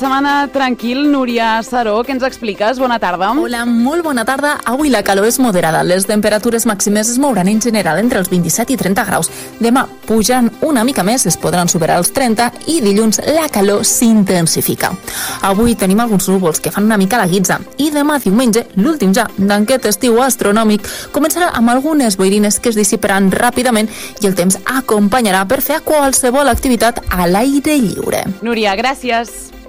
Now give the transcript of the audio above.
Setmana tranquil, Núria Saró, què ens expliques? Bona tarda. Hola, molt bona tarda. Avui la calor és moderada. Les temperatures màximes es mouran en general entre els 27 i 30 graus. Demà pujant una mica més, es podran superar els 30 i dilluns la calor s'intensifica. Avui tenim alguns núvols que fan una mica la guitza i demà diumenge, l'últim ja d'aquest estiu astronòmic, començarà amb algunes boirines que es dissiparan ràpidament i el temps acompanyarà per fer qualsevol activitat a l'aire lliure. Núria, gràcies.